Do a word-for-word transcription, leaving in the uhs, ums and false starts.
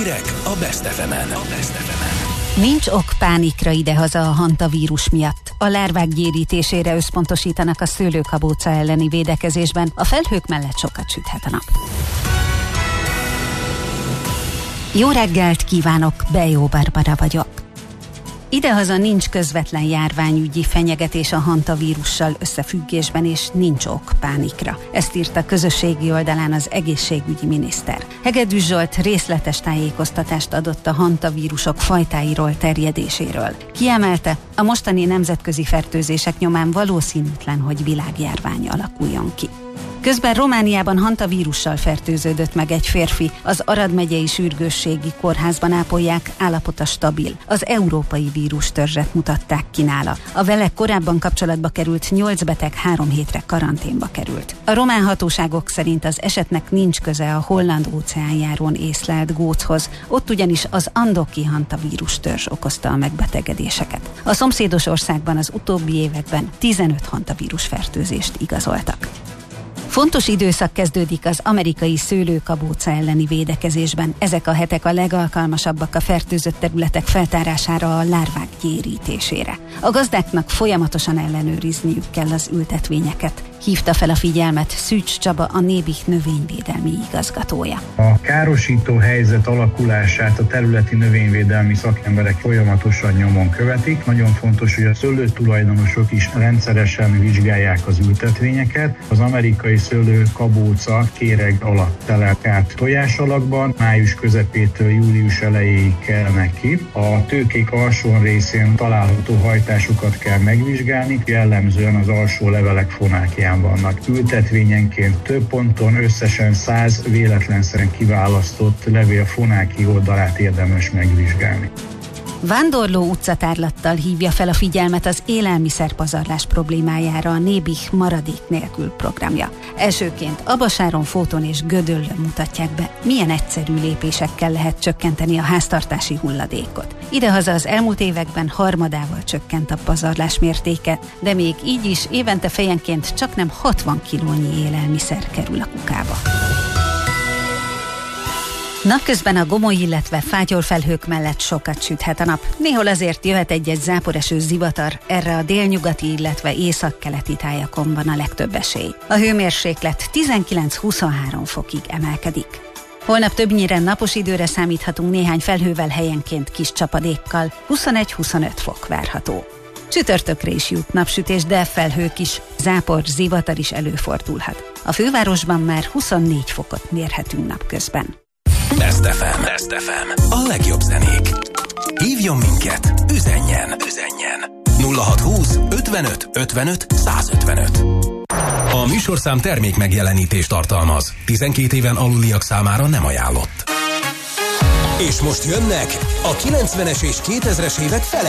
Hírek a Best ef emen. A Best ef emen. Nincs ok pánikra idehaza a hantavírus miatt. A lárvák gyérítésére összpontosítanak a szőlőkabóca elleni védekezésben, a felhők mellett sokat süthet a nap. Jó reggelt kívánok, Bejó Barbara vagyok. Idehaza nincs közvetlen járványügyi fenyegetés a hantavírussal összefüggésben, és nincs ok pánikra. Ezt írta közösségi oldalán az egészségügyi miniszter. Hegedűs Zsolt részletes tájékoztatást adott a hantavírusok fajtáiról, terjedéséről. Kiemelte, a mostani nemzetközi fertőzések nyomán valószínűtlen, hogy világjárvány alakuljon ki. Közben Romániában hantavírussal fertőződött meg egy férfi, az Arad megyei sürgősségi kórházban ápolják, állapota stabil. Az európai vírustörzset mutatták ki nála. A vele korábban kapcsolatba került nyolc beteg három hétre karanténba került. A román hatóságok szerint az esetnek nincs köze a holland óceánjáron észlelt góchoz, ott ugyanis az andoki hantavírustörzs okozta a megbetegedéseket. A szomszédos országban az utóbbi években tizenöt hantavírus fertőzést igazoltak. Fontos időszak kezdődik az amerikai szőlőkabóca elleni védekezésben. Ezek a hetek a legalkalmasabbak a fertőzött területek feltárására, a lárvák gyérítésére. A gazdáknak folyamatosan ellenőrizniük kell az ültetvényeket. Hívta fel a figyelmet Szűcs Csaba, a Nébih növényvédelmi igazgatója. A károsító helyzet alakulását a területi növényvédelmi szakemberek folyamatosan nyomon követik. Nagyon fontos, hogy a szőlőtulajdonosok is rendszeresen vizsgálják az ültetvényeket. Az amerikai szőlőkabóca kéreg alatt telel át tojás alakban, május közepétől július elejéig kelnek ki. A tőkék alsó részén található hajtásokat kell megvizsgálni, jellemzően az alsó levelek fonákján vannak. Ültetvényenként több ponton összesen száz véletlenszerűen kiválasztott levél fonáki oldalát érdemes megvizsgálni. Vándorló utcatárlattal hívja fel a figyelmet az élelmiszerpazarlás problémájára a Nébih maradék nélkül programja. Elsőként Abasáron, Fóton és Gödöllön mutatják be, milyen egyszerű lépésekkel lehet csökkenteni a háztartási hulladékot. Idehaza az elmúlt években harmadával csökkent a pazarlás mértéke, de még így is évente fejenként csaknem hatvan kilónyi élelmiszer kerül a kukába. Napközben a gomoly, illetve fátyolfelhők mellett sokat süthet a nap. Néhol azért jöhet egy-egy záporeső zivatar, erre a délnyugati, illetve északkeleti tájakon van a legtöbb esély. A hőmérséklet tizenkilenc-huszonhárom fokig emelkedik. Holnap többnyire napos időre számíthatunk, néhány felhővel, helyenként kis csapadékkal, huszonegy-huszonöt fok várható. Csütörtökre is jut napsütés, de felhők is, zápor, zivatar is előfordulhat. A fővárosban már huszonnégy fokot mérhetünk napközben. Best ef em. Best ef em. A legjobb zenék. Hívjon minket, üzenjen, üzenjen. nulla hatszázhúsz ötvenöt ötvenöt százötvenöt. A műsorszám termék megjelenítést tartalmaz. tizenkét éven aluliak számára nem ajánlott. És most jönnek a kilencvenes és kétezres évek fele